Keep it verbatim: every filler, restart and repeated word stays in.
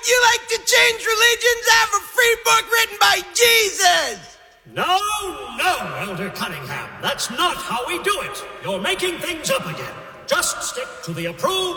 You like to change religions? I have a free book written by Jesus! No, no, Elder Cunningham. That's not how we do it. You're making things up again. Just stick to the approved